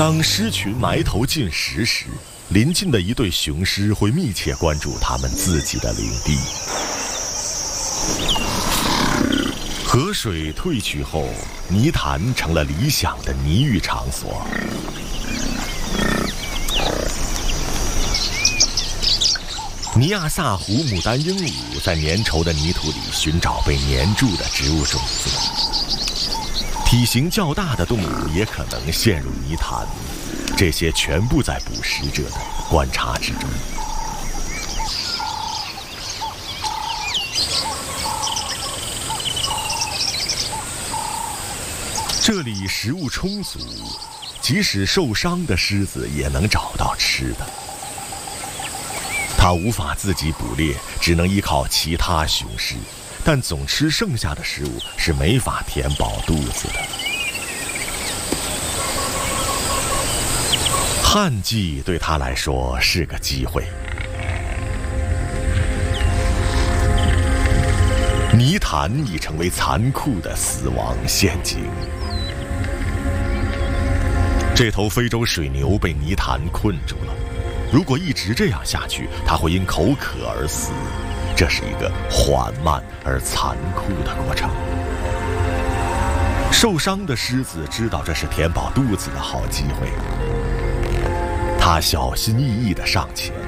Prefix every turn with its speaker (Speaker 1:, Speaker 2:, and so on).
Speaker 1: 当狮群埋头进食时，邻近的一对雄狮会密切关注它们自己的领地。河水退去后，泥潭成了理想的泥浴场所。尼亚萨湖牡丹鹦鹉在粘稠的泥土里寻找被粘住的植物种子。体型较大的动物也可能陷入泥潭，这些全部在捕食者的观察之中。这里食物充足，即使受伤的狮子也能找到吃的。它无法自己捕猎，只能依靠其他雄狮，但总吃剩下的食物是没法填饱肚子的。旱季对它来说是个机会。泥潭已成为残酷的死亡陷阱。这头非洲水牛被泥潭困住了，如果一直这样下去，它会因口渴而死。这是一个缓慢而残酷的过程。受伤的狮子知道这是填饱肚子的好机会，它小心翼翼地上前，